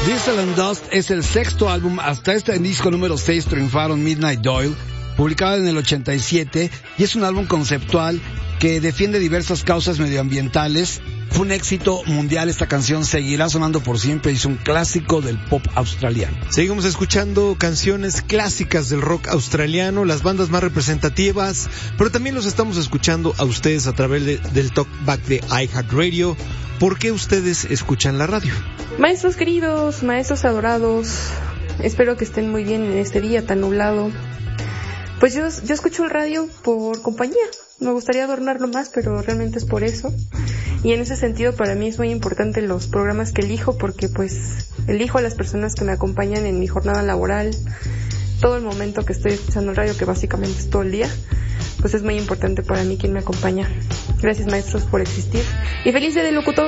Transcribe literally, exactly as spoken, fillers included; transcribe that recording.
Diesel and Dust es el sexto álbum. Hasta este disco número seis triunfaron Midnight Oil, publicado en el ochenta y siete, y es un álbum conceptual que defiende diversas causas medioambientales. Fue un éxito mundial esta canción, seguirá sonando por siempre, es un clásico del pop australiano. Seguimos escuchando canciones clásicas del rock australiano, las bandas más representativas, pero también los estamos escuchando a ustedes a través de, del Talkback de iHeartRadio. ¿Por qué ustedes escuchan la radio? Maestros queridos, maestros adorados, espero que estén muy bien en este día tan nublado. Pues yo, yo escucho el radio por compañía. Me gustaría adornarlo más, pero realmente es por eso. Y en ese sentido para mí es muy importante los programas que elijo, porque pues elijo a las personas que me acompañan en mi jornada laboral, todo el momento que estoy escuchando el radio, que básicamente es todo el día. Pues es muy importante para mí quien me acompaña. Gracias, maestros, por existir. Y feliz día del locutor.